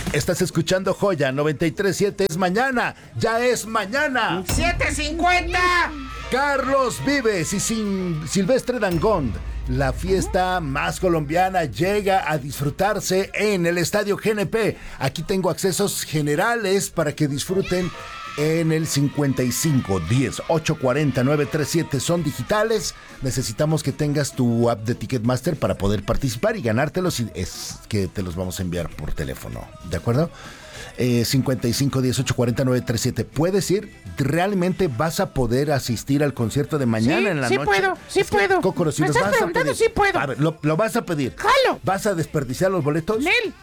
Estás escuchando Joya 93.7. Es mañana, ya es mañana. 7:50. Carlos Vives y Silvestre Dangond. La fiesta más colombiana llega a disfrutarse en el Estadio GNP. Aquí tengo accesos generales para que disfruten en el 55 10 840 937. Son digitales. Necesitamos que tengas tu app de Ticketmaster para poder participar y ganártelos. Y es que te los vamos a enviar por teléfono. ¿De acuerdo? 55 10 840 937. ¿Puedes ir? ¿Realmente vas a poder asistir al concierto de mañana en la noche? Sí puedo. Cócoro, si ¿Me los estás vas a preguntando? pedir, Sí puedo. A ver, lo vas a pedir. ¡Jalo! ¿Vas a desperdiciar los boletos? Nel.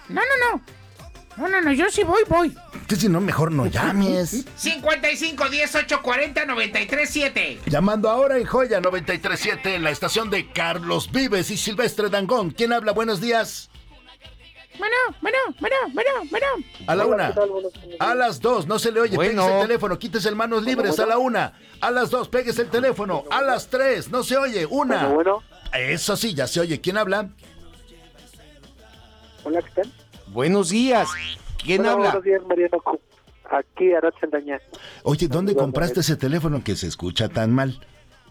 No, yo sí voy. Que si no, mejor no llames. 55 10 840 937. Llamando ahora en Joya 93.7 en la estación de Carlos Vives y Silvestre Dangond. ¿Quién habla? Buenos días. Bueno. A la una. A las dos. No se le oye. Bueno. Pegues el teléfono. Quítese el manos libres. A la una. A las dos. Pegues el teléfono. A las tres. No se oye. Una. Bueno. Eso sí, ya se oye. ¿Quién habla? Hola, ¿qué tal? Buenos días. ¿Quién Hola, habla? Buenos días, Mariano. Aquí, Arad Saldaña. Oye, ¿dónde compraste ese teléfono que se escucha tan mal?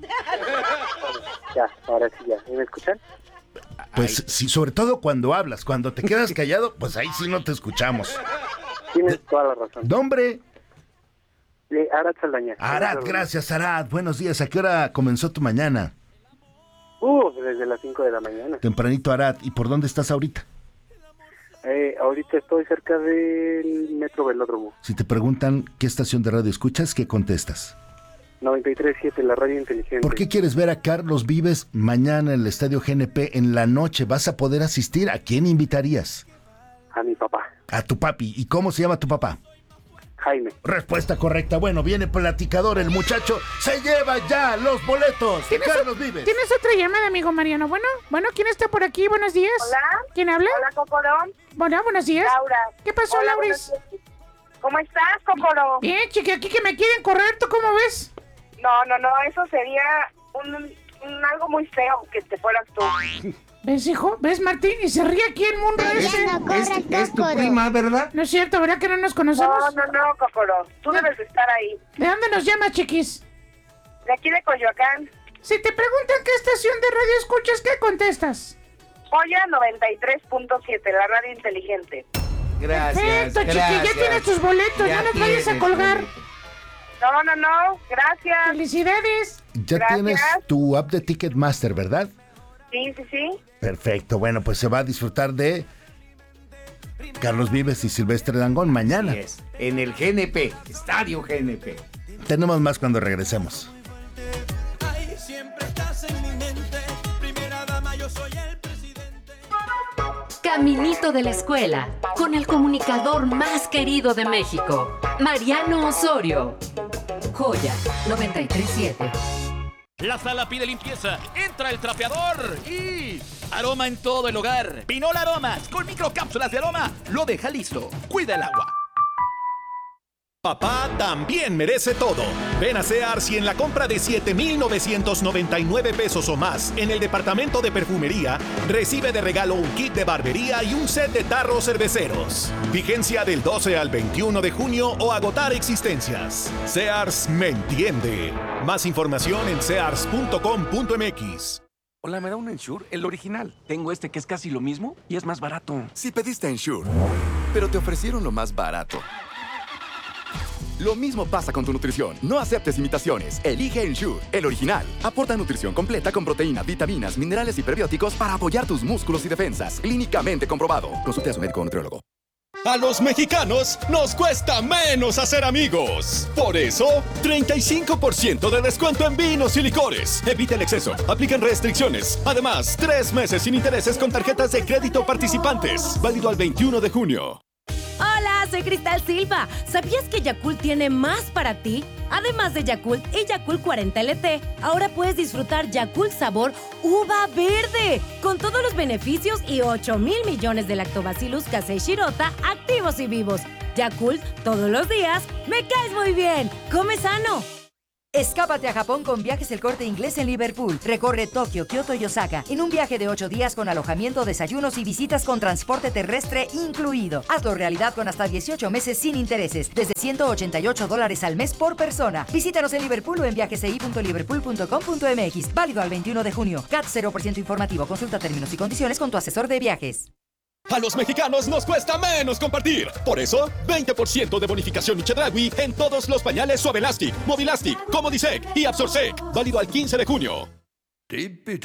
Ya, ahora sí, ya. ¿Me escuchan? Pues sí, sobre todo cuando hablas. Cuando te quedas callado, pues ahí sí no te escuchamos. Tienes toda la razón. ¿Nombre? Arad Saldaña. Arad, gracias, Arad. Buenos días. ¿A qué hora comenzó tu mañana? Desde las 5 de la mañana. Tempranito, Arad. ¿Y por dónde estás ahorita? Ahorita estoy cerca del Metro Velódromo. Si te preguntan qué estación de radio escuchas, ¿qué contestas? 93.7, la radio inteligente. ¿Por qué quieres ver a Carlos Vives mañana en el Estadio GNP en la noche? ¿Vas a poder asistir? ¿A quién invitarías? A mi papá, A tu papi. ¿Y cómo se llama tu papá? Jaime. Respuesta correcta. Bueno, viene platicador el muchacho. Se lleva ya los boletos de Carlos Vives. ¿Tienes otra llamada, amigo Mariano? Bueno, ¿quién está por aquí? Buenos días. Hola. ¿Quién habla? Hola, Cocorón. Bueno, buenos días. Laura. ¿Qué pasó, Hola, Lauris? buenos días. ¿Cómo estás, Cocorón? Bien, chiqui, aquí que me quieren correr, ¿tú cómo ves? No, eso sería un algo muy feo que te fueras tú. ¿Ves, hijo? ¿Ves, Martín? Y se ríe aquí el mundo Es tu prima, ¿verdad? No es cierto, ¿verdad que no nos conocemos? No, Cocorón. Tú debes de estar ahí. ¿De dónde nos llamas, chiquis? De aquí de Coyoacán. Si te preguntan qué estación de radio escuchas, ¿qué contestas? Joya 93.7, la radio inteligente. Gracias. Perfecto, chiqui, ya tienes tus boletos, Ya no nos vayas a tienes colgar. boletos. No, gracias. Felicidades. Ya Gracias. tienes tu app de Ticketmaster, ¿verdad? Sí. Perfecto. Bueno, pues se va a disfrutar de Carlos Vives y Silvestre Dangond mañana. Así es, en el GNP, Estadio GNP. Tenemos más cuando regresemos. Caminito de la escuela, con el comunicador más querido de México, Mariano Osorio. Joya 93.7. La sala pide limpieza, entra el trapeador y... aroma en todo el hogar. Pinol Aromas, con microcápsulas de aroma, lo deja listo. Cuida el agua. Papá también merece todo. Ven a Sears y en la compra de 7,999 pesos o más en el departamento de perfumería, recibe de regalo un kit de barbería y un set de tarros cerveceros. Vigencia del 12 al 21 de junio o agotar existencias. Sears me entiende. Más información en sears.com.mx. Hola, ¿me da un Ensure? El original. Tengo este que es casi lo mismo y es más barato. Si pediste Ensure, pero te ofrecieron lo más barato. Lo mismo pasa con tu nutrición. No aceptes imitaciones. Elige Ensure, el original. Aporta nutrición completa con proteína, vitaminas, minerales y prebióticos para apoyar tus músculos y defensas. Clínicamente comprobado. Consulte a su médico o nutriólogo. A los mexicanos nos cuesta menos hacer amigos. Por eso, 35% de descuento en vinos y licores. Evita el exceso. Aplican restricciones. Además, 3 meses sin intereses con tarjetas de crédito participantes. Válido al 21 de junio. Hola, soy Cristal Silva. ¿Sabías que Yakult tiene más para ti? Además de Yakult y Yakult 40 LT, ahora puedes disfrutar Yakult sabor uva verde, con todos los beneficios y 8,000 millones de Lactobacillus casei shirota activos y vivos. Yakult, todos los días, me caes muy bien. Come sano. Escápate a Japón con Viajes El Corte Inglés en Liverpool. Recorre Tokio, Kioto y Osaka en un viaje de 8 días con alojamiento, desayunos y visitas con transporte terrestre incluido. Hazlo realidad con hasta 18 meses sin intereses, desde $188 al mes por persona. Visítanos en Liverpool o en viajesei.liverpool.com.mx. Válido al 21 de junio. CAT 0% informativo. Consulta términos y condiciones con tu asesor de viajes. A los mexicanos nos cuesta menos compartir. Por eso, 20% de bonificación Chedraui en todos los pañales Suavelastic, Movilastic, Comodisec y Absorsec. Válido al 15 de junio. Tipi